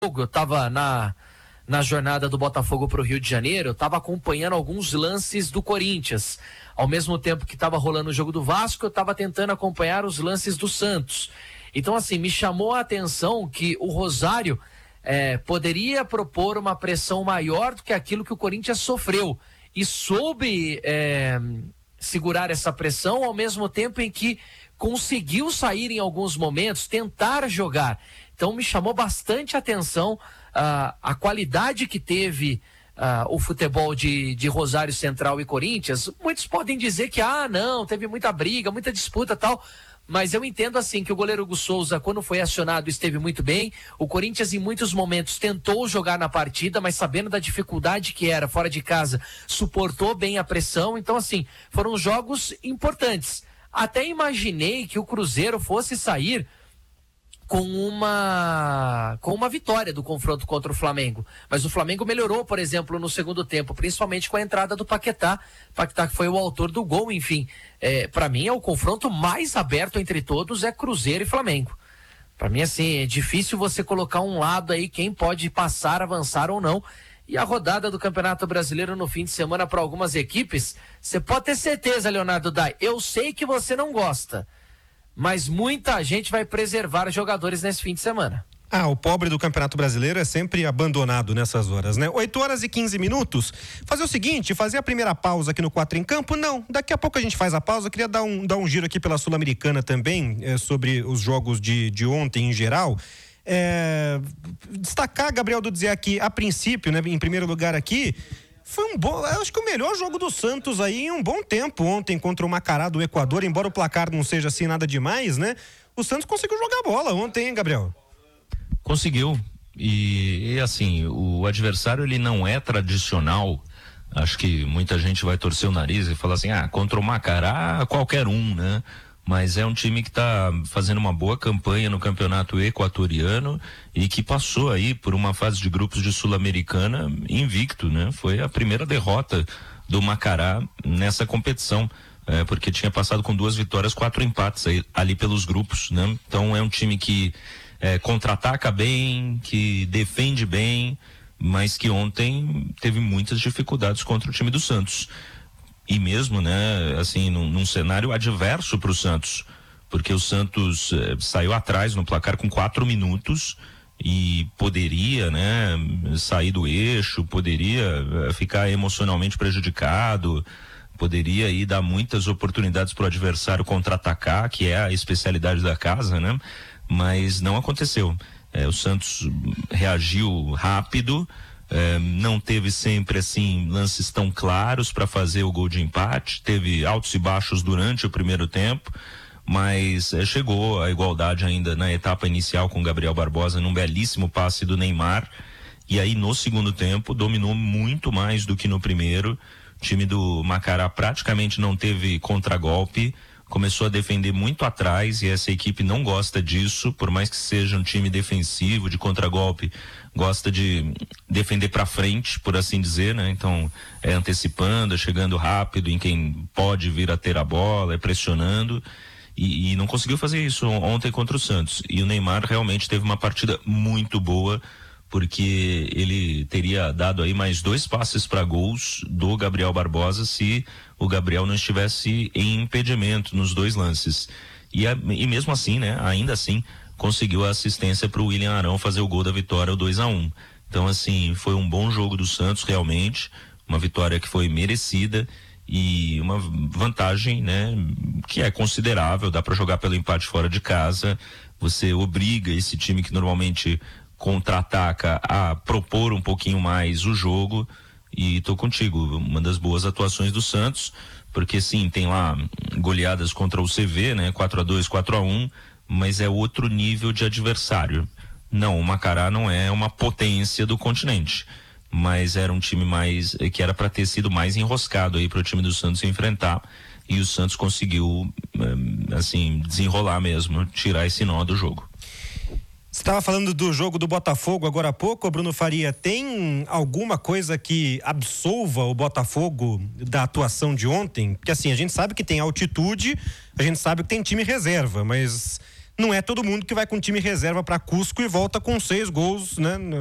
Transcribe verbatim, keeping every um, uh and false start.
Eu estava na, na jornada do Botafogo para o Rio de Janeiro, eu estava acompanhando alguns lances do Corinthians. Ao mesmo tempo que estava rolando o jogo do Vasco, eu estava tentando acompanhar os lances do Santos. Então, assim, me chamou a atenção que o Rosário é, poderia propor uma pressão maior do que aquilo que o Corinthians sofreu. E soube é, segurar essa pressão ao mesmo tempo em que conseguiu sair em alguns momentos, tentar jogar. Então me chamou bastante atenção uh, a qualidade que teve uh, o futebol de, de Rosário Central e Corinthians. Muitos podem dizer que, ah, não, teve muita briga, muita disputa e tal, mas eu entendo assim que o goleiro Hugo Souza, quando foi acionado, esteve muito bem. O Corinthians em muitos momentos tentou jogar na partida, mas sabendo da dificuldade que era fora de casa, suportou bem a pressão. Então assim, foram jogos importantes. Até imaginei que o Cruzeiro fosse sair com uma com uma vitória do confronto contra o Flamengo. Mas o Flamengo melhorou, por exemplo, no segundo tempo, principalmente com a entrada do Paquetá. Paquetá que foi o autor do gol, enfim. É, para mim é o confronto mais aberto entre todos, é Cruzeiro e Flamengo. Para mim, assim, é difícil você colocar um lado aí quem pode passar, avançar ou não. E a rodada do Campeonato Brasileiro no fim de semana para algumas equipes, você pode ter certeza, Leonardo Dai, eu sei que você não gosta, mas muita gente vai preservar jogadores nesse fim de semana. Ah, o pobre do Campeonato Brasileiro é sempre abandonado nessas horas, né? oito horas e quinze minutos. Fazer o seguinte, fazer a primeira pausa aqui no Quatro em Campo? Não, daqui a pouco a gente faz a pausa. Eu queria dar um, dar um giro aqui pela Sul-Americana também, é, sobre os jogos de, de ontem em geral. É, destacar, Gabriel Dudzé, aqui a princípio, né, em primeiro lugar aqui, foi um bom, acho que o melhor jogo do Santos aí em um bom tempo ontem contra o Macará do Equador, embora o placar não seja assim nada demais, né? O Santos conseguiu jogar bola ontem, hein, Gabriel? Conseguiu, e, e assim, o adversário ele não é tradicional. Acho que muita gente vai torcer o nariz e falar assim, ah, contra o Macará qualquer um, né? Mas é um time que está fazendo uma boa campanha no campeonato equatoriano e que passou aí por uma fase de grupos de Sul-Americana invicto, né? Foi a primeira derrota do Macará nessa competição, é, porque tinha passado com duas vitórias, quatro empates aí, ali pelos grupos, né? Então é um time que é, contra-ataca bem, que defende bem, mas que ontem teve muitas dificuldades contra o time do Santos. E mesmo, né, assim, num, num cenário adverso para o Santos, porque o Santos eh, saiu atrás no placar com quatro minutos e poderia, né, sair do eixo, poderia eh, ficar emocionalmente prejudicado, poderia aí dar muitas oportunidades para o adversário contra-atacar, que é a especialidade da casa, né? Mas não aconteceu. Eh, o Santos reagiu rápido. É, não teve sempre assim lances tão claros para fazer o gol de empate, teve altos e baixos durante o primeiro tempo, mas é, chegou à igualdade ainda na etapa inicial com Gabriel Barbosa num belíssimo passe do Neymar, e aí no segundo tempo dominou muito mais do que no primeiro. O time do Macará praticamente não teve contragolpe, começou a defender muito atrás, e essa equipe não gosta disso, por mais que seja um time defensivo, de contragolpe, gosta de defender para frente, por assim dizer, né? Então, é antecipando, é chegando rápido em quem pode vir a ter a bola, é pressionando, e, e não conseguiu fazer isso ontem contra o Santos. E o Neymar realmente teve uma partida muito boa, porque ele teria dado aí mais dois passes para gols do Gabriel Barbosa se o Gabriel não estivesse em impedimento nos dois lances. E, a, e mesmo assim, né, ainda assim, conseguiu a assistência para o William Arão fazer o gol da vitória, o dois a um. Então, assim, foi um bom jogo do Santos, realmente, uma vitória que foi merecida e uma vantagem, né, que é considerável. Dá para jogar pelo empate fora de casa, você obriga esse time que normalmente contra-ataca a propor um pouquinho mais o jogo, e tô contigo, uma das boas atuações do Santos, porque sim, tem lá goleadas contra o C V, né, quatro a dois, quatro a um, mas é outro nível de adversário. Não, o Macará não é uma potência do continente, mas era um time mais, que era para ter sido mais enroscado aí para o time do Santos enfrentar, e o Santos conseguiu, assim, desenrolar mesmo, tirar esse nó do jogo. Você estava falando do jogo do Botafogo agora há pouco, Bruno Faria. Tem alguma coisa que absolva o Botafogo da atuação de ontem? Porque assim, a gente sabe que tem altitude, a gente sabe que tem time reserva, mas não é todo mundo que vai com time reserva para Cusco e volta com seis gols, né?